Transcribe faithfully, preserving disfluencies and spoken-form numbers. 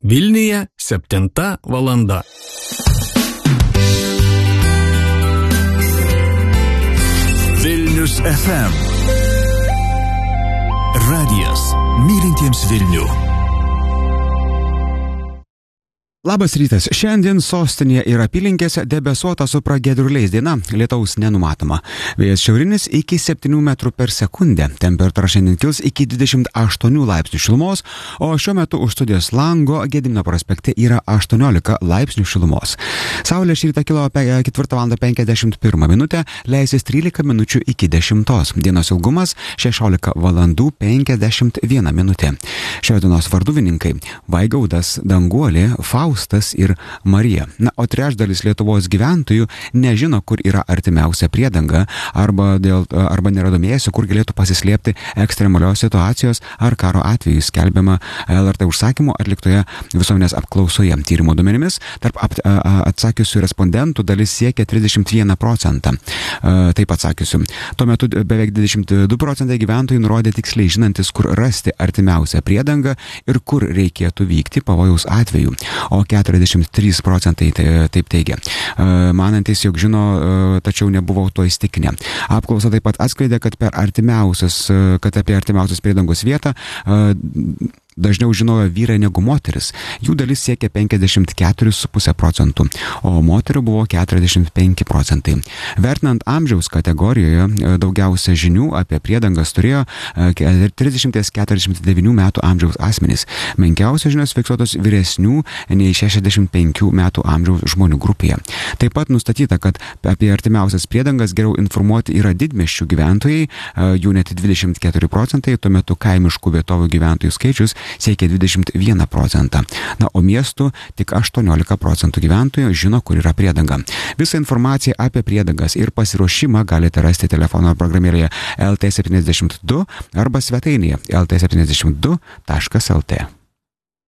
Vilniuje septinta valanda. Vilnius F M. Radijas mylintiems Vilnių. Labas rytas. Šiandien sostinėje ir apylinkėse debesuota su pragiedruliais diena, lietaus nenumatoma. Vėjas šiaurinis iki septynių metrų per sekundę. Temperatūra šiandien kils iki dvidešimt aštuonių laipsnių šilumos, o šiuo metu už studijos lango Gedimino prospekte yra aštuoniolika laipsnių šilumos. Saulė šį rytą kilo apie ketvirtą valandą penkiasdešimt pirmą minutę, leisis trylika minučių iki dešimtos. Dienos ilgumas šešiolika valandų penkiasdešimt viena minutė. Šios dienos varduvininkai Vaigaudas, Danguolė, Faustas ir Marija. Na, o trečdalis Lietuvos gyventojų nežino, kur yra artimiausia priedanga arba, dėl, arba nėra domėjęsi, kur galėtų pasislėpti ekstremalios situacijos ar karo atveju, skelbiama L R T užsakymu atliktoje visuomenės apklausoje. Tyrimo duomenimis tarp atsakiusių respondentų dalis siekia trisdešimt vieną procentą. Taip atsakiusių. Tuo metu beveik dvidešimt du procentai gyventojų nurodė tiksliai žinantis, kur rasti artimiausią priedangą ir kur reikėtų vykti pavojaus atveju. O keturiasdešimt trys procentai taip teigia. Manantis, jog žino, tačiau nebuvo to įstikinę. Apklausa taip pat atskleidė, kad per artimiausias, kad apie artimiausias priedangos vietą dažniau žinojo vyrai negu moteris. Jų dalis siekia penkiasdešimt keturi su puse procentų, o moterų buvo keturiasdešimt penki procentai. Vertinant amžiaus kategorijoje, daugiausia žinių apie priedangas turėjo trisdešimt keturiasdešimt devynių metų amžiaus asmenys. Menkiausios žinios fiksuotos vyresnių nei šešiasdešimt penkių metų amžiaus žmonių grupėje. Taip pat nustatyta, kad apie artimiausias priedangas geriau informuoti yra didmiesčių gyventojai, jų net dvidešimt keturi procentai, tuo metu kaimiškų vietovių gyventojų skaičius siekia dvidešimt vieną procentą. Na, o miestų tik aštuoniolika procentų gyventojų žino, kur yra priedanga. Visą informaciją apie priedangas ir pasiruošimą galite rasti telefono programėlėje L T septyniasdešimt du arba svetainėje L T septyniasdešimt du taškas L T.